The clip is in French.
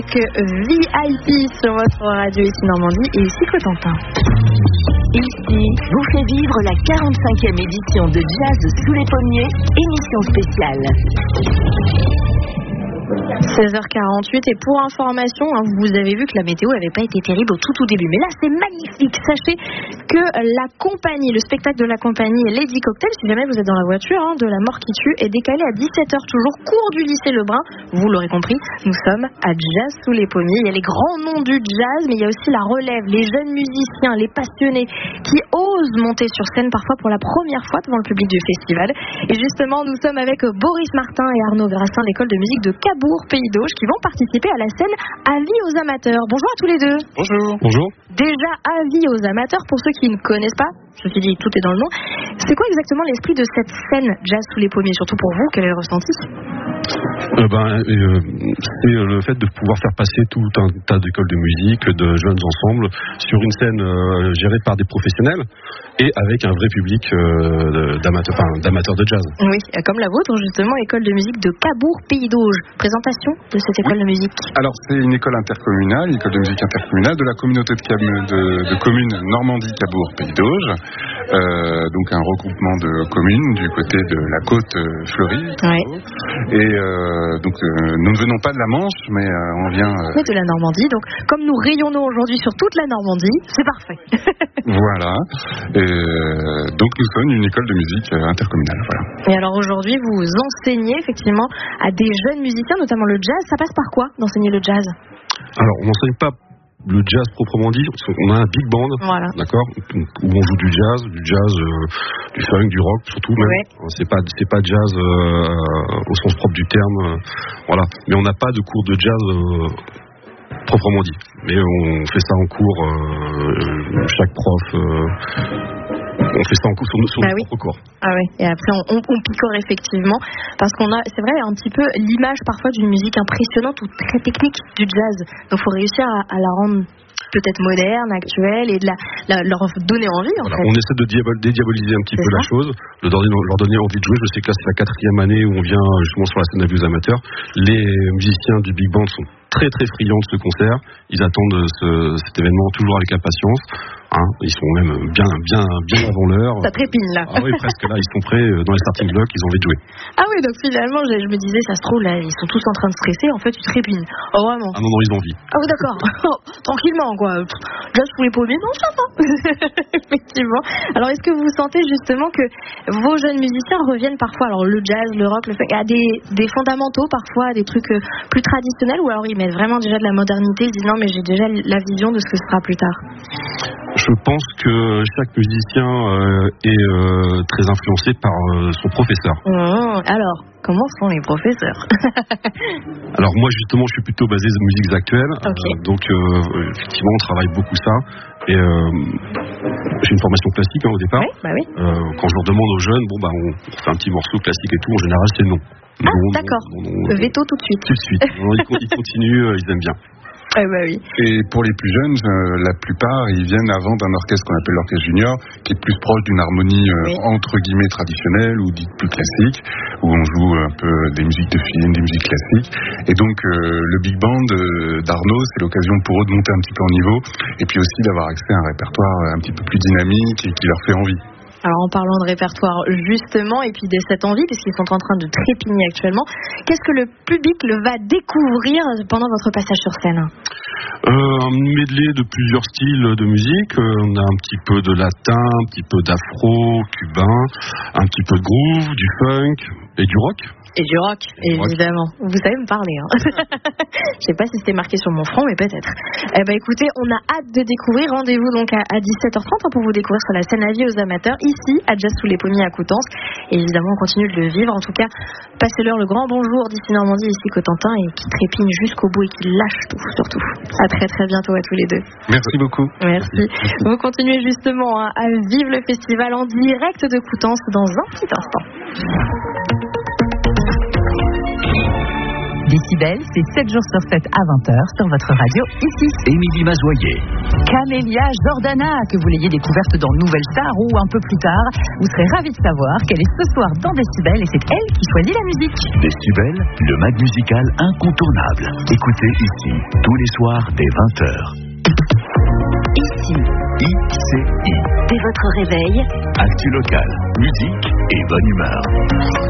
VIP sur votre radio ici Normandie et ici Cotentin. Ici, vous fait vivre la 45e édition de Jazz sous les pommiers, émission spéciale. 16h48 et pour information, vous avez vu que la météo n'avait pas été terrible au tout début, mais là c'est magnifique. Sachez que la compagnie, le spectacle de la compagnie Lady Cocktail, si jamais vous êtes dans la voiture, de la mort qui tue, est décalé à 17h toujours, cours du lycée Lebrun. Vous l'aurez compris, nous sommes à Jazz sous les pommiers. Il y a les grands noms du jazz, mais il y a aussi la relève, les jeunes musiciens, les passionnés qui osent monter sur scène parfois pour la première fois devant le public du festival. Et justement, nous sommes avec Boris Martin et Arnaud Grassin, l'école de musique de Cabourg, Pays d'Auge, qui vont participer à la scène Avis aux amateurs. Bonjour à tous les deux. Bonjour. Bonjour. Déjà, Avis aux amateurs, pour ceux qui ne connaissent pas, je me suis dit, tout est dans le nom. C'est quoi exactement l'esprit de cette scène Jazz sous les pommiers? Surtout pour vous, quel est le ressenti? C'est le fait de pouvoir faire passer tout un tas d'écoles de musique, de jeunes ensemble, sur une scène gérée par des professionnels et avec un vrai public d'amateurs de jazz. Oui, comme la vôtre, justement, école de musique de Cabourg, Pays d'Auge. Présentation de cette école de musique. Alors, c'est une école intercommunale, une école de musique intercommunale de la communauté de communes Normandie-Cabourg, Pays d'Auge. Donc un regroupement de communes du côté de la côte fleurie. Oui. Et donc nous ne venons pas de la Manche, mais on vient de la Normandie. Donc comme nous rayonnons aujourd'hui sur toute la Normandie, c'est parfait. Voilà. Donc nous sommes une école de musique intercommunale. Voilà. Et alors aujourd'hui, vous enseignez effectivement à des jeunes musiciens, notamment le jazz. Ça passe par quoi d'enseigner le jazz? Alors on n'enseigne pas le jazz proprement dit, on a un big band, voilà. D'accord, où on joue du jazz, du funk, du rock surtout même. Ouais. C'est pas jazz au sens propre du terme, voilà. Mais on n'a pas de cours de jazz proprement dit. Mais on fait ça en cours, chaque prof. On fait ça en cours sur nos propres cours. Ah oui. Et après on picore effectivement parce qu'on a, c'est vrai, un petit peu l'image parfois d'une musique impressionnante ou très technique du jazz. Donc il faut réussir à la rendre peut-être moderne, actuelle et leur donner envie en fait. On essaie de dédiaboliser un petit peu la chose, leur donner envie de jouer. Je sais que là c'est la 4e année où on vient justement sur la scène Avis aux amateurs. Les musiciens du Big Band sont très très friands de ce concert. Ils attendent cet événement toujours avec impatience. Ils sont même bien avant l'heure. Ça trépine là. Ah oui, presque là, ils sont prêts dans les starting blocks, ils ont envie de jouer. Ah oui, donc finalement, je me disais, ça se trouve là, ils sont tous en train de stresser, en fait, ils trépinent. Oh vraiment. Ah non, ils ont envie. Ah oui, d'accord. Tranquillement, quoi. Jazz sous les pommiers, non, ça va. Effectivement. Alors, est-ce que vous sentez justement que vos jeunes musiciens reviennent parfois, alors le jazz, le rock, le funk, à des fondamentaux parfois, à des trucs plus traditionnels, ou alors ils mettent vraiment déjà de la modernité, ils disent non, mais j'ai déjà la vision de ce que ce sera plus tard? Je pense que chaque musicien est très influencé par son professeur. Alors, comment sont les professeurs? Alors moi justement, je suis plutôt basé sur musiques actuelles. Okay. Donc effectivement, on travaille beaucoup ça. Et j'ai une formation classique au départ. Oui. Quand je leur demande aux jeunes, on fait un petit morceau classique et tout, en général c'est non. D'accord. Veto tout de suite. Tout de suite. Ils continuent, ils aiment bien. Oui. Et pour les plus jeunes, la plupart, ils viennent avant d'un orchestre qu'on appelle l'orchestre junior, qui est plus proche d'une harmonie entre guillemets traditionnelle ou dite plus classique, où on joue un peu des musiques de film, des musiques classiques. Et donc le big band d'Arnaud, c'est l'occasion pour eux de monter un petit peu en niveau, et puis aussi d'avoir accès à un répertoire un petit peu plus dynamique et qui leur fait envie. Alors en parlant de répertoire justement et puis de cette envie, puisqu'ils sont en train de trépigner actuellement, qu'est-ce que le public va découvrir pendant votre passage sur scène? Un medley de plusieurs styles de musique. On a un petit peu de latin, un petit peu d'afro, cubain, un petit peu de groove, du funk et du rock. Et du rock, évidemment. Vous savez me parler. Je sais pas si c'était marqué sur mon front, mais peut-être. Écoutez, on a hâte de découvrir. Rendez-vous donc à 17h30 pour vous découvrir sur la scène Avis aux amateurs, ici, à Jazz sous les pommiers à Coutances. Et évidemment, on continue de le vivre. En tout cas, passez-leur le grand bonjour d'ici Normandie, ici Cotentin, et qui trépigne jusqu'au bout et qui lâche tout, surtout. À très très bientôt à tous les deux. Merci beaucoup. Merci. Vous continuez justement à vivre le festival en direct de Coutances dans un petit instant. Décibel, c'est 7 jours sur 7 à 20h sur votre radio ici. Émilie Mazoyer. Camélia Jordana, que vous l'ayez découverte dans Nouvelle Star ou un peu plus tard, vous serez ravis de savoir qu'elle est ce soir dans Décibel et c'est elle qui choisit la musique. Décibel, le mag musical incontournable. Écoutez ici, tous les soirs dès 20h. Ici, ICI. dès votre réveil, Actu local, musique et bonne humeur.